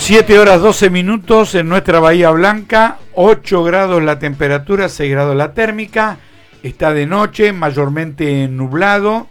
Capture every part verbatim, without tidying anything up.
siete horas doce minutos en nuestra Bahía Blanca, ocho grados la temperatura, seis grados la térmica, está de noche, mayormente nublado.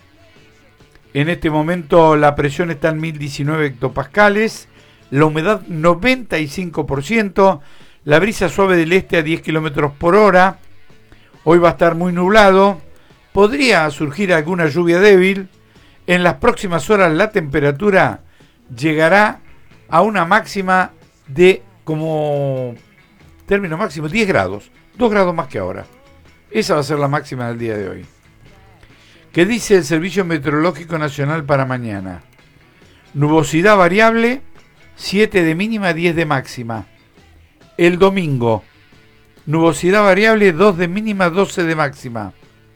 En este momento la presión está en mil diecinueve hectopascales, la humedad noventa y cinco por ciento, la brisa suave del este a diez kilómetros por hora. Hoy va a estar muy nublado, podría surgir alguna lluvia débil. En las próximas horas la temperatura llegará a una máxima de, como término máximo, diez grados, dos grados más que ahora. Esa va a ser la máxima del día de hoy. ¿Qué dice el Servicio Meteorológico Nacional para mañana? Nubosidad variable, siete de mínima, diez de máxima. El domingo, nubosidad variable, dos de mínima, doce de máxima.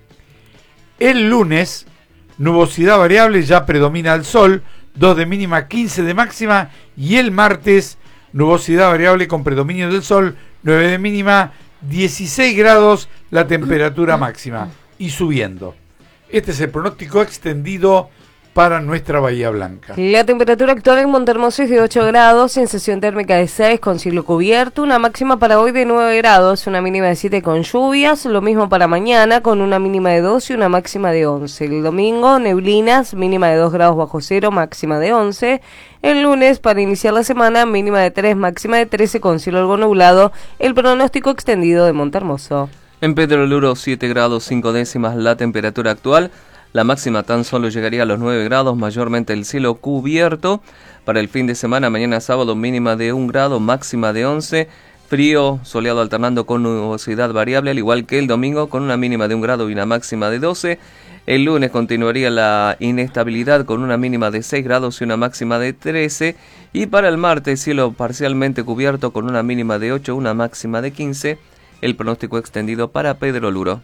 El lunes, nubosidad variable, ya predomina el sol, dos de mínima, quince de máxima. Y el martes, nubosidad variable con predominio del sol, nueve de mínima, dieciséis grados la temperatura máxima. Y subiendo. Este es el pronóstico extendido para nuestra Bahía Blanca. La temperatura actual en Montehermoso es de ocho grados, sensación térmica de seis con cielo cubierto, una máxima para hoy de nueve grados, una mínima de siete con lluvias, lo mismo para mañana con una mínima de doce y una máxima de once. El domingo, neblinas, mínima de dos grados bajo cero, máxima de once. El lunes, para iniciar la semana, mínima de tres, máxima de trece con cielo algo nublado, el pronóstico extendido de Montehermoso. En Pedro Luro, siete grados cinco décimas la temperatura actual. La máxima tan solo llegaría a los nueve grados, mayormente el cielo cubierto. Para el fin de semana, mañana sábado, mínima de un grado, máxima de once. Frío, soleado alternando con nubosidad variable, al igual que el domingo, con una mínima de un grado y una máxima de doce. El lunes continuaría la inestabilidad con una mínima de seis grados y una máxima de trece. Y para el martes, cielo parcialmente cubierto con una mínima de ocho, una máxima de quince. El pronóstico extendido para Pedro Luro.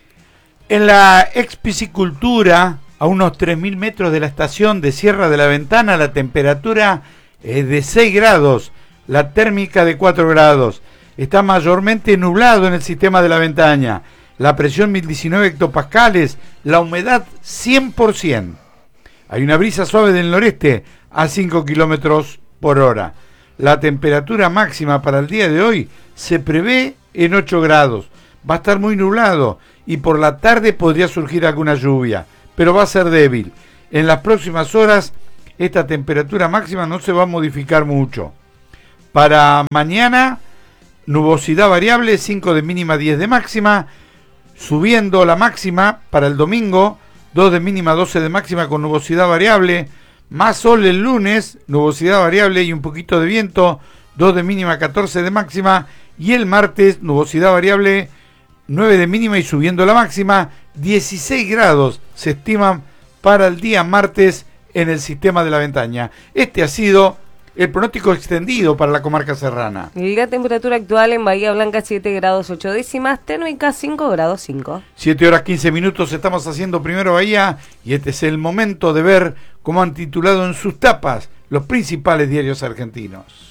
En la expisicultura, a unos tres mil metros de la estación de Sierra de la Ventana, la temperatura es de seis grados, la térmica de cuatro grados. Está mayormente nublado en el sistema de la Ventaña. La presión mil diecinueve hectopascales, la humedad cien por ciento. Hay una brisa suave del noreste a cinco kilómetros por hora. La temperatura máxima para el día de hoy se prevé en ocho grados. Va a estar muy nublado y por la tarde podría surgir alguna lluvia, pero va a ser débil. En las próximas horas esta temperatura máxima no se va a modificar mucho. Para mañana, nubosidad variable, cinco de mínima, diez de máxima, subiendo la máxima para el domingo, dos de mínima, doce de máxima con nubosidad variable, más sol el lunes, nubosidad variable y un poquito de viento, dos de mínima, catorce de máxima, y el martes, nubosidad variable, nueve de mínima y subiendo la máxima, dieciséis grados se estiman para el día martes en el sistema de la Ventaña. Este ha sido el pronóstico extendido para la comarca serrana. La temperatura actual en Bahía Blanca siete grados ocho décimas, térmica cinco grados cinco. siete horas quince minutos estamos haciendo Primero Bahía y este es el momento de ver cómo han titulado en sus tapas los principales diarios argentinos.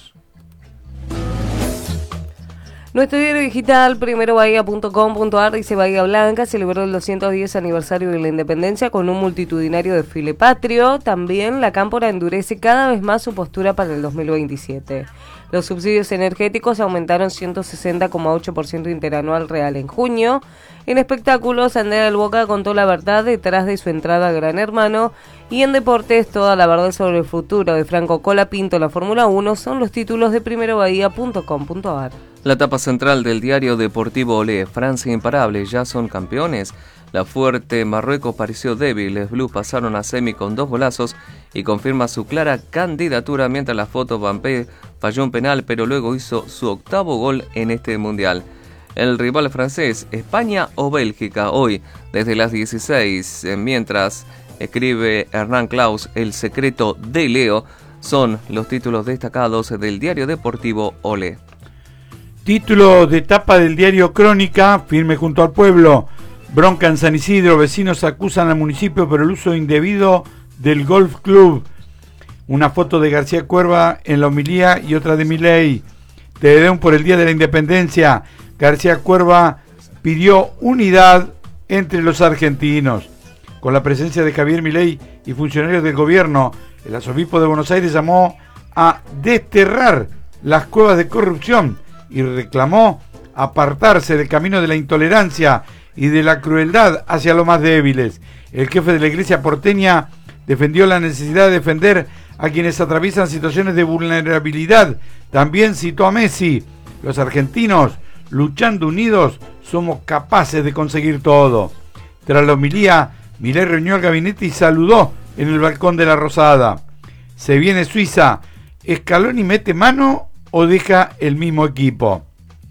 Nuestro diario digital, primero bahía punto com punto ar, dice: Bahía Blanca celebró el doscientos diez aniversario de la independencia con un multitudinario desfile patrio. También la Cámpora endurece cada vez más su postura para el dos mil veintisiete. Los subsidios energéticos aumentaron ciento sesenta coma ocho por ciento interanual real en junio. En espectáculos, Andrea del Boca contó la verdad detrás de su entrada a Gran Hermano. Y en deportes, toda la verdad sobre el futuro de Franco Colapinto, la Fórmula uno, son los títulos de primero bahía punto com punto ar. La tapa central del diario deportivo Olé: Francia imparable, ya son campeones. La fuerte Marruecos pareció débil, los Blues pasaron a semi con dos golazos y confirma su clara candidatura, mientras la foto Mbappé falló un penal pero luego hizo su octavo gol en este mundial. El rival francés, España o Bélgica, hoy desde las dieciséis, mientras escribe Hernán Claus, el secreto de Leo, son los títulos destacados del diario deportivo Olé. Título de tapa del diario Crónica: firme junto al pueblo. Bronca en San Isidro, vecinos acusan al municipio por el uso indebido del golf club. Una foto de García Cuerva en la homilía y otra de Milei. Tedeum por el Día de la Independencia. García Cuerva pidió unidad entre los argentinos. Con la presencia de Javier Milei y funcionarios del gobierno, el arzobispo de Buenos Aires llamó a desterrar las cuevas de corrupción y reclamó apartarse del camino de la intolerancia y de la crueldad hacia los más débiles. El jefe de la iglesia porteña defendió la necesidad de defender a quienes atraviesan situaciones de vulnerabilidad. También citó a Messi: los argentinos, luchando unidos, somos capaces de conseguir todo. Tras la homilía, Milei reunió al gabinete y saludó en el balcón de la Rosada. Se viene Suiza. ¿Scaloni mete mano o deja el mismo equipo?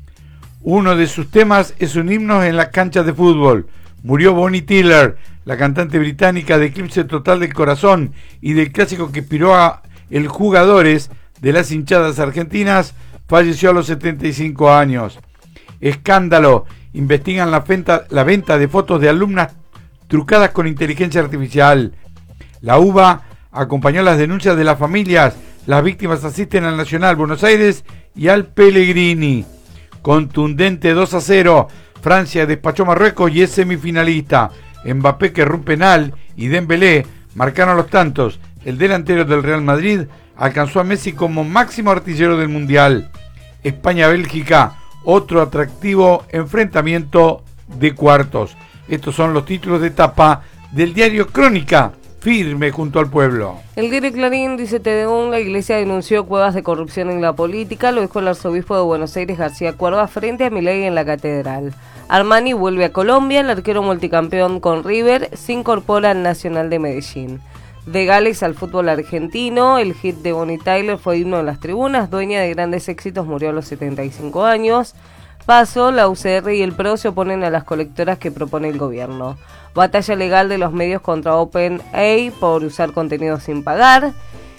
Uno de sus temas es un himno en las canchas de fútbol. Murió Bonnie Tyler, la cantante británica de Eclipse Total del Corazón y del clásico que inspiró a el jugadores de las hinchadas argentinas. Falleció a los setenta y cinco años. Escándalo. Investigan la venta, la venta de fotos de alumnas trucadas con inteligencia artificial. La U B A acompañó las denuncias de las familias. Las víctimas asisten al Nacional Buenos Aires y al Pellegrini. Contundente dos a cero. Francia despachó a Marruecos y es semifinalista. Mbappé, que erró un penal, y Dembélé marcaron los tantos. El delantero del Real Madrid alcanzó a Messi como máximo artillero del Mundial. España-Bélgica, otro atractivo enfrentamiento de cuartos. Estos son los títulos de etapa del diario Crónica, firme junto al pueblo. El diario Clarín dice: T D U, la iglesia denunció cuevas de corrupción en la política. Lo dijo el arzobispo de Buenos Aires, García Cuerva, frente a Milei en la catedral. Armani vuelve a Colombia. El arquero multicampeón con River se incorpora al Nacional de Medellín. De Gales al fútbol argentino, el hit de Bonnie Tyler fue himno en las tribunas. Dueña de grandes éxitos, murió a los setenta y cinco años. Paso, la U C R y el P R O se oponen a las colectoras que propone el gobierno. Batalla legal de los medios contra OpenAI por usar contenido sin pagar.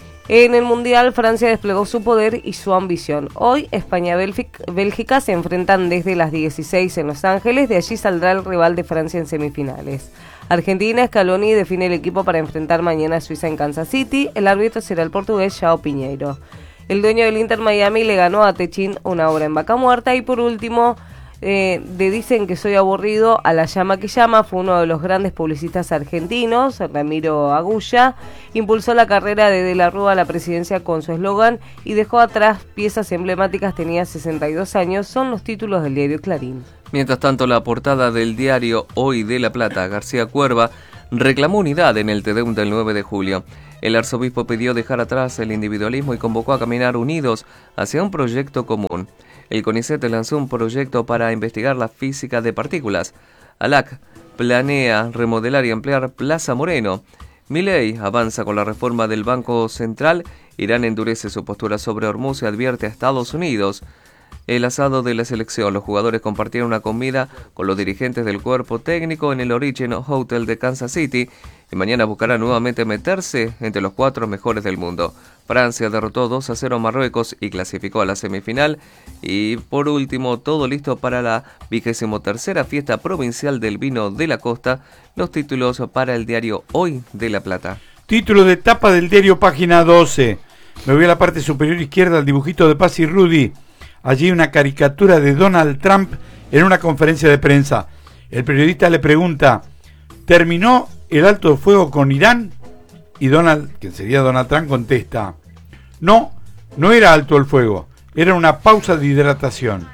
En el Mundial, Francia desplegó su poder y su ambición. Hoy, España y Bélgica se enfrentan desde las dieciséis en Los Ángeles. De allí saldrá el rival de Francia en semifinales. Argentina, Scaloni define el equipo para enfrentar mañana a Suiza en Kansas City. El árbitro será el portugués João Pinheiro. El dueño del Inter Miami le ganó a Techín una hora en Vaca Muerta. Y por último, eh, de Dicen que soy aburrido a La llama que llama, fue uno de los grandes publicistas argentinos, Ramiro Agulla. Impulsó la carrera de De la Rúa a la presidencia con su eslogan y dejó atrás piezas emblemáticas. Tenía sesenta y dos años. Son los títulos del diario Clarín. Mientras tanto, la portada del diario Hoy de La Plata, García Cuerva, reclamó unidad en el Te Deum del nueve de julio. El arzobispo pidió dejar atrás el individualismo y convocó a caminar unidos hacia un proyecto común. El CONICET lanzó un proyecto para investigar la física de partículas. ALAC planea remodelar y ampliar Plaza Moreno. Milei avanza con la reforma del Banco Central. Irán endurece su postura sobre Hormuz y advierte a Estados Unidos. El asado de la selección. Los jugadores compartieron una comida con los dirigentes del cuerpo técnico en el Origin Hotel de Kansas City y mañana buscará nuevamente meterse entre los cuatro mejores del mundo. Francia derrotó dos a cero a Marruecos y clasificó a la semifinal. Y por último, todo listo para la vigésimo tercera fiesta provincial del vino de la costa. Los títulos para el diario Hoy de La Plata. Título de etapa del diario Página doce. Me voy a la parte superior izquierda, al dibujito de Paz y Rudy. Allí una caricatura de Donald Trump en una conferencia de prensa. El periodista le pregunta: ¿terminó el alto de fuego con Irán? Y Donald, que sería Donald Trump, contesta: no, no era alto el fuego, era una pausa de hidratación.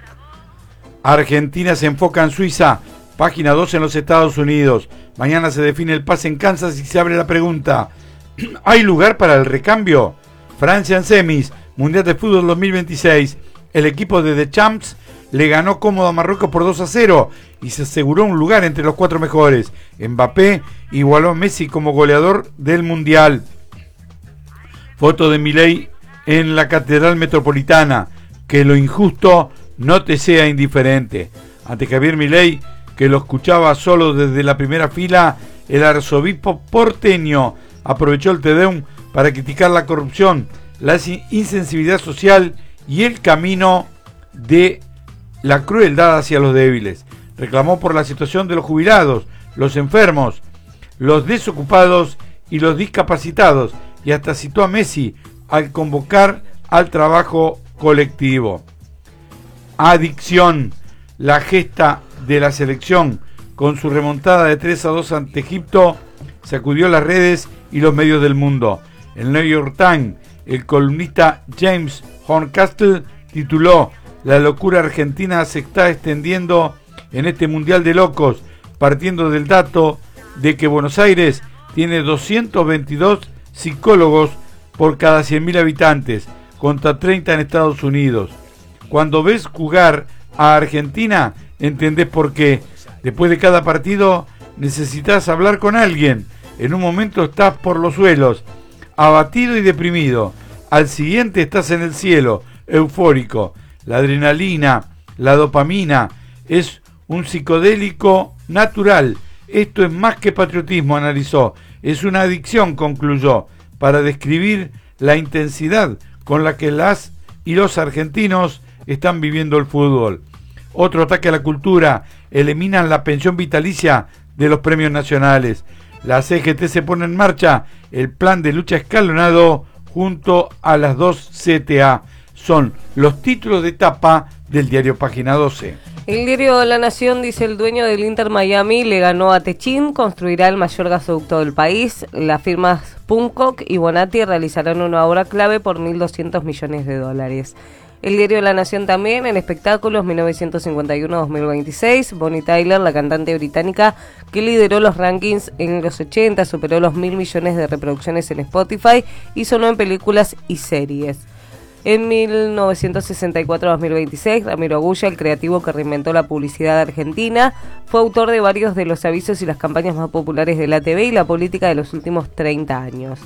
Argentina se enfoca en Suiza, página dos en los Estados Unidos. Mañana se define el pase en Kansas y se abre la pregunta: ¿hay lugar para el recambio? Francia en semis, Mundial de Fútbol dos mil veintiséis. El equipo de The Champs le ganó cómodo a Marruecos por dos a cero y se aseguró un lugar entre los cuatro mejores. Mbappé igualó a Messi como goleador del Mundial. Foto de Milei en la Catedral Metropolitana. Que lo injusto no te sea indiferente. Ante Javier Milei, que lo escuchaba solo desde la primera fila, el arzobispo porteño aprovechó el Te Deum para criticar la corrupción, la insensibilidad social y el camino de la crueldad hacia los débiles. Reclamó por la situación de los jubilados, los enfermos, los desocupados y los discapacitados, y hasta citó a Messi al convocar al trabajo colectivo. Adicción, la gesta de la selección con su remontada de tres a dos ante Egipto sacudió las redes y los medios del mundo. El New York Times El columnista James Horncastle tituló: "La locura argentina se está extendiendo en este mundial de locos, partiendo del dato de que Buenos Aires tiene doscientos veintidós psicólogos por cada cien mil habitantes, contra treinta en Estados Unidos. Cuando ves jugar a Argentina, entendés por qué. Después de cada partido necesitas hablar con alguien. En un momento estás por los suelos, abatido y deprimido. Al siguiente estás en el cielo, eufórico. La adrenalina, la dopamina, es un psicodélico natural. Esto es más que patriotismo", analizó. "Es una adicción", concluyó, para describir la intensidad con la que las y los argentinos están viviendo el fútbol. Otro ataque a la cultura: eliminan la pensión vitalicia de los premios nacionales. La C G T se pone en marcha el plan de lucha escalonado junto a las dos C T A. Son los títulos de tapa del diario Página doce. El diario La Nación dice: el dueño del Inter Miami le ganó a Techin, construirá el mayor gasoducto del país. Las firmas Puncock y Bonatti realizarán una obra clave por mil doscientos millones de dólares. El diario La Nación también, en espectáculos mil novecientos cincuenta y uno a dos mil veintiséis, Bonnie Tyler, la cantante británica que lideró los rankings en los ochenta, superó los mil millones de reproducciones en Spotify y sonó en películas y series. En mil novecientos sesenta y cuatro a dos mil veintiséis, Ramiro Agulla, el creativo que reinventó la publicidad argentina, fue autor de varios de los avisos y las campañas más populares de la T V y la política de los últimos treinta años.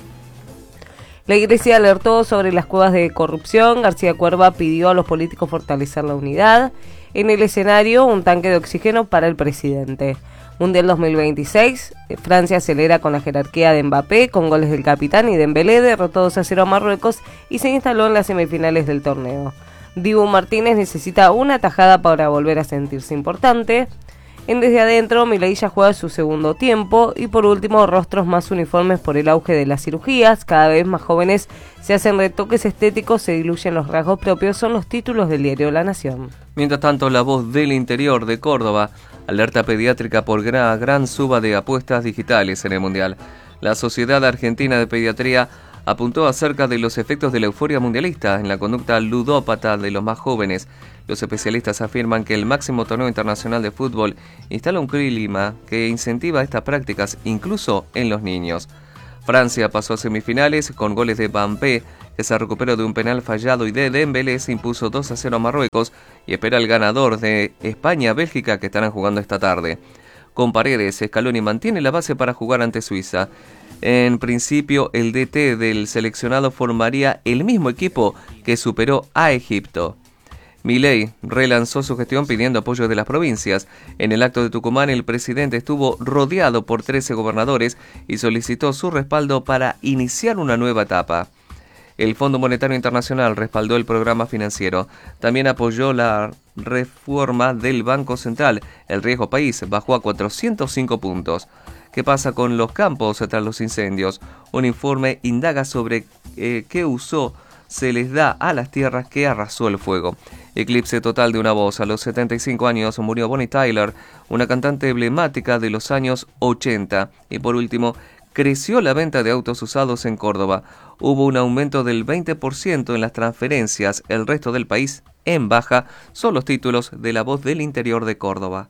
La Iglesia alertó sobre las cuevas de corrupción. García Cuerva pidió a los políticos fortalecer la unidad. En el escenario, un tanque de oxígeno para el presidente. Mundial dos mil veintiséis, Francia acelera con la jerarquía de Mbappé, con goles del capitán, y Dembélé derrotó dos a cero a Marruecos y se instaló en las semifinales del torneo. Dibu Martínez necesita una tajada para volver a sentirse importante. En Desde Adentro, Milei ya juega su segundo tiempo. Y por último, rostros más uniformes por el auge de las cirugías. Cada vez más jóvenes se hacen retoques estéticos, se diluyen los rasgos propios. Son los títulos del diario La Nación. Mientras tanto, La Voz del Interior de Córdoba: alerta pediátrica por gran, gran suba de apuestas digitales en el Mundial. La Sociedad Argentina de Pediatría apuntó acerca de los efectos de la euforia mundialista en la conducta ludópata de los más jóvenes. Los especialistas afirman que el máximo torneo internacional de fútbol instala un clima que incentiva estas prácticas incluso en los niños. Francia pasó a semifinales con goles de Mbappé, que se recuperó de un penal fallado, y de Dembélé se impuso dos a cero a Marruecos y espera el ganador de España-Bélgica, que estarán jugando esta tarde. Con Paredes, Scaloni mantiene la base para jugar ante Suiza. En principio, el D T del seleccionado formaría el mismo equipo que superó a Egipto. Milei relanzó su gestión pidiendo apoyo de las provincias. En el acto de Tucumán, el presidente estuvo rodeado por trece gobernadores y solicitó su respaldo para iniciar una nueva etapa. El Fondo Monetario Internacional respaldó el programa financiero. También apoyó la reforma del Banco Central. El riesgo país bajó a cuatrocientos cinco puntos. ¿Qué pasa con los campos tras los incendios? Un informe indaga sobre eh, qué uso se les da a las tierras que arrasó el fuego. Eclipse total de una voz. A los setenta y cinco años murió Bonnie Tyler, una cantante emblemática de los años ochenta. Y por último, creció la venta de autos usados en Córdoba. Hubo un aumento del veinte por ciento en las transferencias. El resto del país en baja. Son los títulos de La Voz del Interior de Córdoba.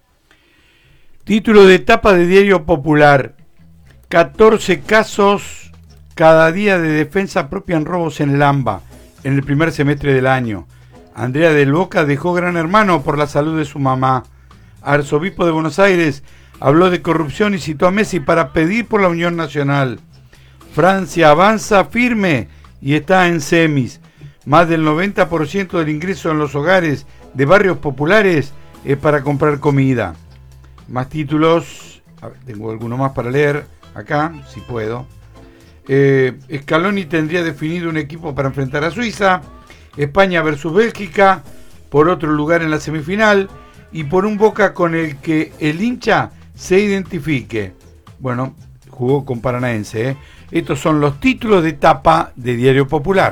Título de etapa de Diario Popular: catorce casos cada día de defensa propia en robos en el AMBA en el primer semestre del año. Andrea del Boca dejó Gran Hermano por la salud de su mamá. Arzobispo de Buenos Aires habló de corrupción y citó a Messi para pedir por la Unión Nacional. Francia avanza firme y está en semis. Más del noventa por ciento del ingreso en los hogares de barrios populares es para comprar comida. Más títulos, a ver, tengo alguno más para leer acá, si puedo. Eh, Scaloni tendría definido un equipo para enfrentar a Suiza. España versus Bélgica por otro lugar en la semifinal y por un Boca con el que el hincha se identifique. Bueno, jugó con Paranaense, ¿eh? Estos son los títulos de tapa de Diario Popular.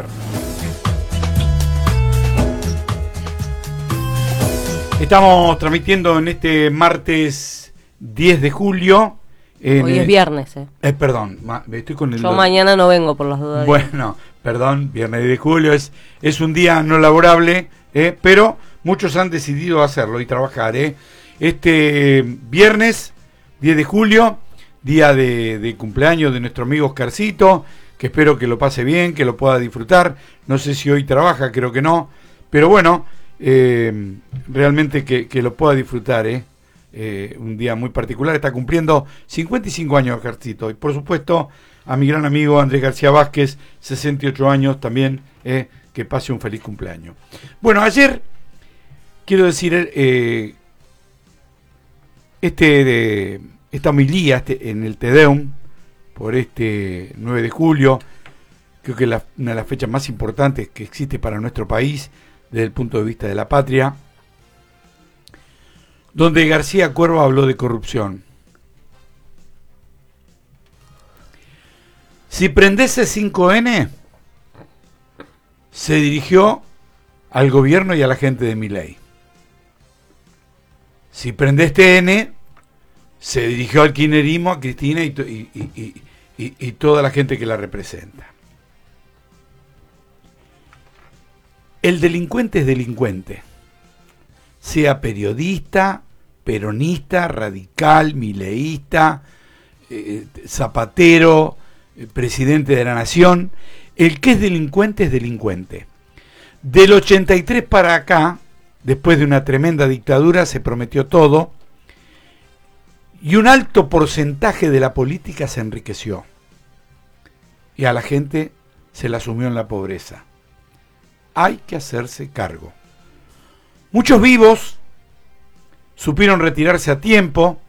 Estamos transmitiendo en este martes diez de julio. En Hoy es viernes, ¿eh? eh perdón, estoy con el... Yo mañana no vengo por las dudas. Bueno, perdón, viernes diez de julio, es, es un día no laborable, eh, pero muchos han decidido hacerlo y trabajar. Eh. Este viernes diez de julio, día de, de cumpleaños de nuestro amigo Oscarcito, que espero que lo pase bien, que lo pueda disfrutar. No sé si hoy trabaja, creo que no, pero bueno, eh, realmente que, que lo pueda disfrutar, ¿eh? Eh, un día muy particular. Está cumpliendo cincuenta y cinco años Oscarcito, y por supuesto a mi gran amigo Andrés García Vázquez, sesenta y ocho años también, eh, que pase un feliz cumpleaños. Bueno, ayer quiero decir, eh, este de, esta homilía este, en el Te Deum por este nueve de julio, creo que es la, una de las fechas más importantes que existe para nuestro país desde el punto de vista de la patria, donde García Cuervo habló de corrupción. Si prendese cinco ene, se dirigió al gobierno y a la gente de Milei. Si prendeste ene, se dirigió al kirchnerismo, a Cristina y, y, y, y, y toda la gente que la representa. El delincuente es delincuente, sea periodista, peronista, radical, mileísta, eh, zapatero, eh, presidente de la nación. El que es delincuente es delincuente. Del ochenta y tres para acá, después de una tremenda dictadura, se prometió todo y un alto porcentaje de la política se enriqueció y a la gente se la sumió en la pobreza. Hay que hacerse cargo. Muchos vivos supieron retirarse a tiempo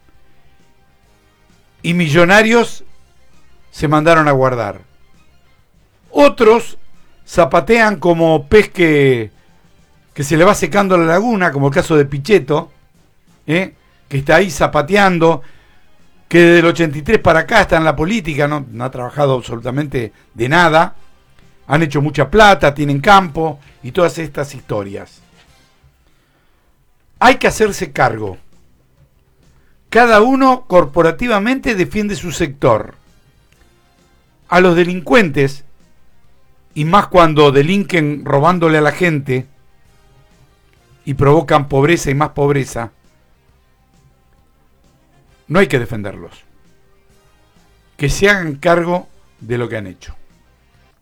y millonarios se mandaron a guardar. Otros zapatean como pez que, que se le va secando la laguna, como el caso de Pichetto, ¿eh? que está ahí zapateando, que desde el ochenta y tres para acá está en la política, no, no ha trabajado absolutamente de nada, han hecho mucha plata, tienen campo y todas estas historias. Hay que hacerse cargo. Cada uno corporativamente defiende su sector. A los delincuentes, y más cuando delinquen robándole a la gente y provocan pobreza y más pobreza, no hay que defenderlos. Que se hagan cargo de lo que han hecho.